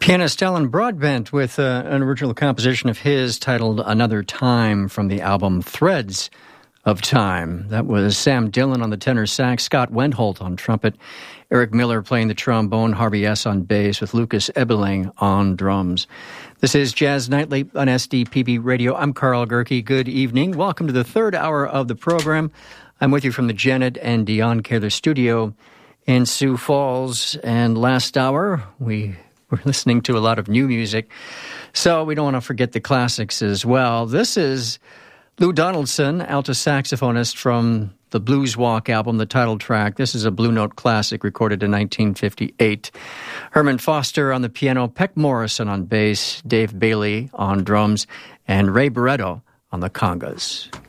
Pianist Alan Broadbent with an original composition of his titled Another Time from the album Threads of Time. That was Sam Dillon on the tenor sax, Scott Wendholt on trumpet, Eric Miller playing the trombone, Harvey S. on bass, with Lucas Ebeling on drums. This is Jazz Nightly on SDPB Radio. I'm Carl Gerke. Good evening. Welcome to the third hour of the program. I'm with you from the Janet and Dion Kaler studio in Sioux Falls. And last hour, we're listening to a lot of new music, so we don't want to forget the classics as well. This is Lou Donaldson, alto saxophonist from the Blues Walk album, the title track. This is a Blue Note classic recorded in 1958. Herman Foster on the piano, Peck Morrison on bass, Dave Bailey on drums, and Ray Barretto on the congas.